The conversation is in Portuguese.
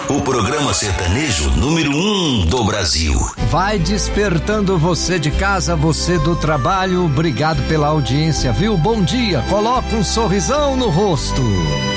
o programa sertanejo número 1 do Brasil. Vai despertando você de casa, você do trabalho. Obrigado pela audiência, viu? Bom dia. Coloca um sorrisão no rosto.